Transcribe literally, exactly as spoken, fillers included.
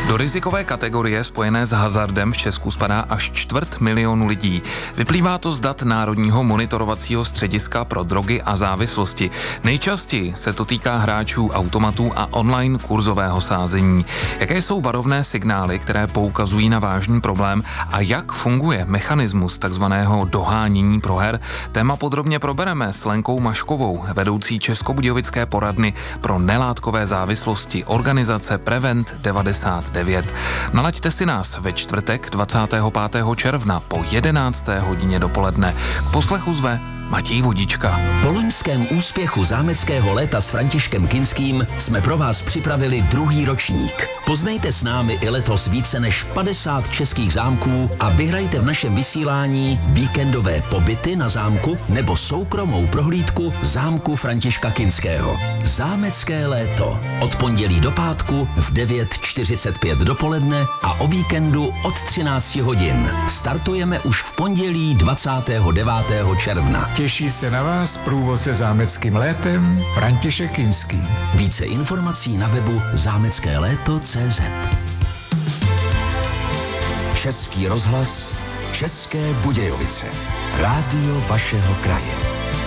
Do rizikové kategorie spojené s hazardem v Česku spadá až čtvrt milionu lidí. Vyplývá to z dat Národního monitorovacího střediska pro drogy a závislosti. Nejčastěji se to týká hráčů automatů a online kurzového sázení. Jaké jsou varovné signály, které poukazují na vážný problém a jak funguje mechanismus takzvaného dohánění proher? Téma podrobně probereme s Lenkou Maškovou, vedoucí Českobudějovické poradny pro nelátkové závislosti organizace Prevent devadesát devět. Nalaďte si nás ve čtvrtek dvacátého pátého června po jedenácté hodině dopoledne. K poslechu zve Matěj Vodička. Po loňském úspěchu zámeckého léta s Františkem Kinským jsme pro vás připravili druhý ročník. Poznejte s námi i letos více než padesát českých zámků a vyhrajte v našem vysílání víkendové pobyty na zámku nebo soukromou prohlídku zámku Františka Kinského. Zámecké léto. Od pondělí do pátku v devět čtyřicet pět dopoledne a o víkendu od třináct hodin. Startujeme už v pondělí dvacátého devátého června. Těší se na vás průvodce zámeckým létem František Kinský. Více informací na webu zámecké léto tečka cé zet. Český rozhlas, České Budějovice. Rádio vašeho kraje.